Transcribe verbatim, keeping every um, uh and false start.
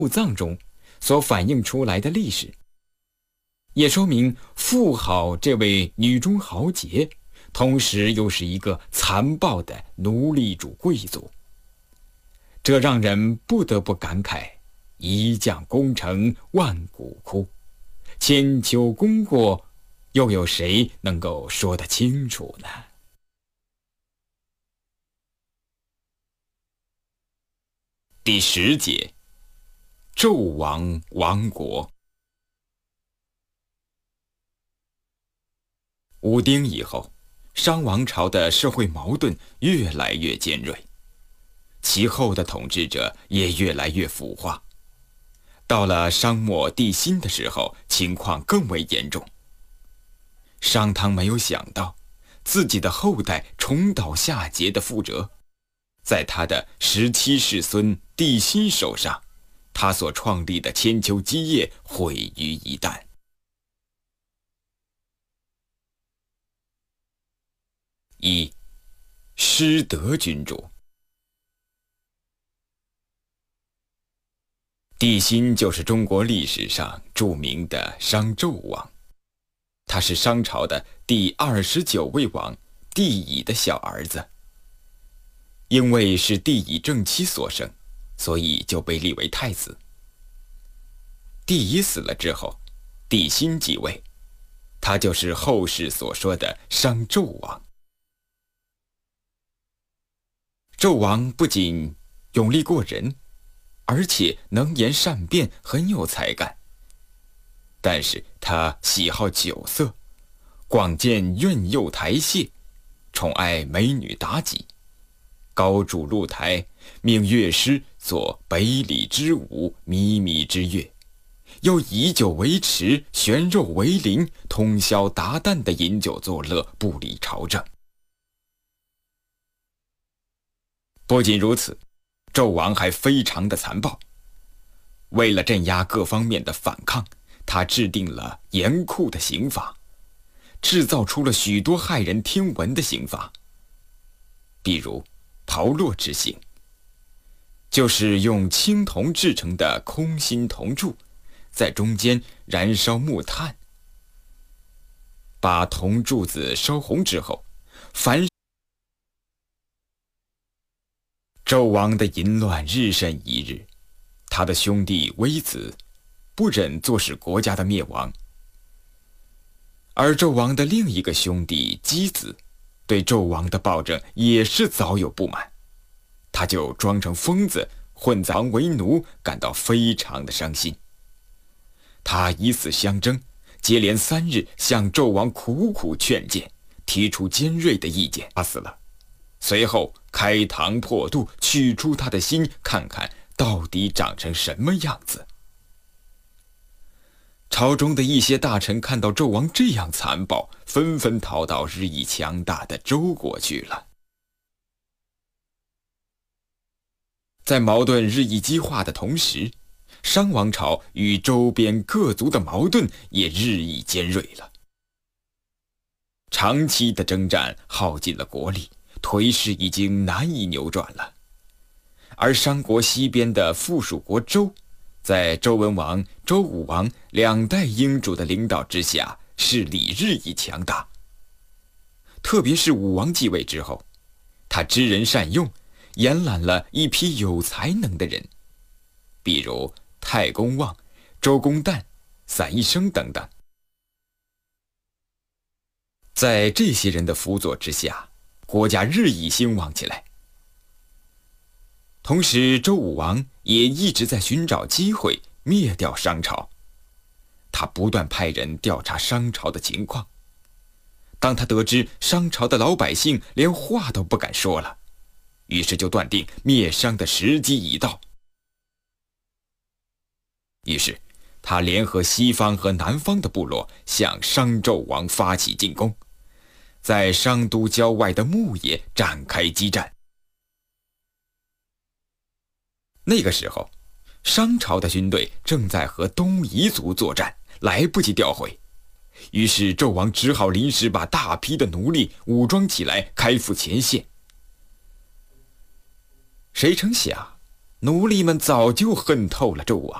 墓葬中所反映出来的历史，也说明妇好这位女中豪杰，同时又是一个残暴的奴隶主贵族。这让人不得不感慨：一将功成万骨枯，千秋功过，又有谁能够说得清楚呢？第十节，纣王亡国。武丁以后，商王朝的社会矛盾越来越尖锐，其后的统治者也越来越腐化。到了商末帝辛的时候，情况更为严重。商汤没有想到，自己的后代重蹈下桀的覆辙，在他的十七世孙帝辛手上，他所创立的千秋基业毁于一旦。一，失德君主。帝辛就是中国历史上著名的商纣王，他是商朝的第二十九位王帝乙的小儿子。因为是帝乙正妻所生，所以就被立为太子。帝乙死了之后，帝辛继位，他就是后世所说的商纣王。纣王不仅勇力过人，而且能言善辩，很有才干。但是他喜好酒色，广建苑囿台榭，宠爱美女妲己，高筑露台，命乐师作百里之舞，靡靡之乐，又以酒为池，悬肉为鳞，通宵达旦地饮酒作乐，不理朝政。不仅如此，纣王还非常的残暴。为了镇压各方面的反抗，他制定了严酷的刑法，制造出了许多骇人听闻的刑罚。比如炮烙之刑，就是用青铜制成的空心铜柱，在中间燃烧木炭，把铜柱子烧红之后，凡纣王的淫乱日甚一日，他的兄弟微子不忍坐视国家的灭亡，而纣王的另一个兄弟箕子对纣王的暴政也是早有不满，他就装成疯子，混杂为奴，感到非常的伤心。他以死相争，接连三日向纣王苦苦劝谏，提出尖锐的意见，他死了。随后开膛破肚，取出他的心，看看到底长成什么样子。朝中的一些大臣看到纣王这样残暴，纷纷逃到日益强大的周国去了。在矛盾日益激化的同时，商王朝与周边各族的矛盾也日益尖锐了。长期的征战耗尽了国力，颓势已经难以扭转了。而商国西边的附属国周，在周文王、周武王两代英主的领导之下，势力日益强大。特别是武王继位之后，他知人善用，延揽了一批有才能的人，比如太公望、周公旦、散宜生等等。在这些人的辅佐之下，国家日益兴旺起来。同时，周武王也一直在寻找机会灭掉商朝。他不断派人调查商朝的情况。当他得知商朝的老百姓连话都不敢说了，于是就断定灭商的时机已到。于是，他联合西方和南方的部落，向商纣王发起进攻，在商都郊外的牧野展开激战。那个时候，商朝的军队正在和东夷族作战，来不及调回，于是纣王只好临时把大批的奴隶武装起来，开赴前线。谁成想， 奴隶们早就恨透了纣王。